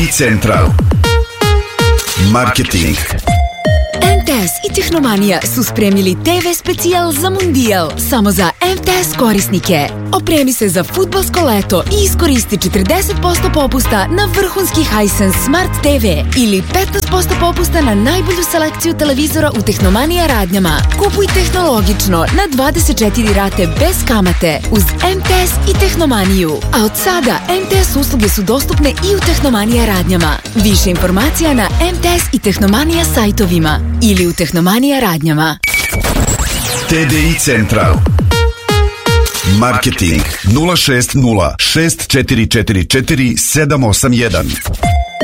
Central Marketing. MTS i Tehnomanija su spremili TV specijal za Mundijal samo za MTS korisnike. Opremi se za fudbalsko leto i iskoristi 40% popusta na vrhunski Hisense Smart TV ili 15% popusta na najbolju selekciju televizora u Tehnomanija radnjama. Kupuj tehnologično na 24 rate bez kamate uz MTS i Tehnomaniju. A od sada MTS usluge su dostupne i u Tehnomanija radnjama. Više informacija na MTS i Tehnomanija sajtovima ili u Tehnomanija radnjama. TDI Central Marketing 060 6444 781.